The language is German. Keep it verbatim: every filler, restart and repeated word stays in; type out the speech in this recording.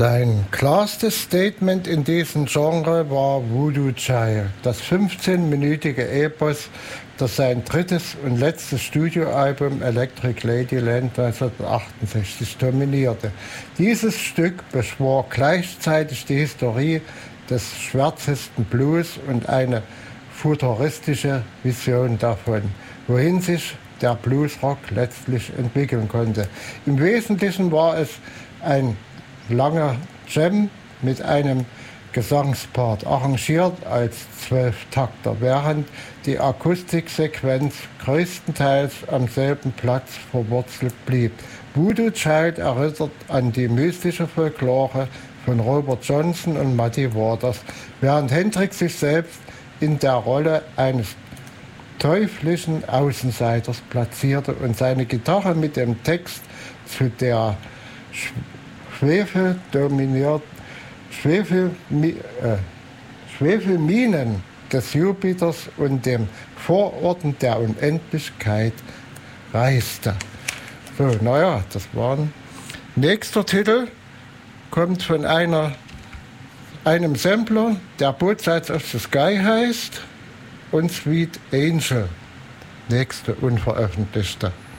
Sein klarstes Statement in diesem Genre war Voodoo Child, das fünfzehnminütige Epos, das sein drittes und letztes Studioalbum Electric Ladyland neunzehnhundertachtundsechzig dominierte. Dieses Stück beschwor gleichzeitig die Historie des schwärzesten Blues und eine futuristische Vision davon, wohin sich der Bluesrock letztlich entwickeln konnte. Im Wesentlichen war es ein langer Jam mit einem Gesangspart, arrangiert als Zwölftakter, während die Akustiksequenz größtenteils am selben Platz verwurzelt blieb. Voodoo Child erinnert an die mystische Folklore von Robert Johnson und Muddy Waters, während Hendrix sich selbst in der Rolle eines teuflischen Außenseiters platzierte und seine Gitarre mit dem Text zu der Schwefel dominiert, Schwefel, äh, Schwefelminen des Jupiters und dem Vororten der Unendlichkeit reiste. So, naja, das waren. Nächster Titel kommt von einer, einem Sampler, der Both Sides of the Sky heißt, und Sweet Angel, nächste unveröffentlichte.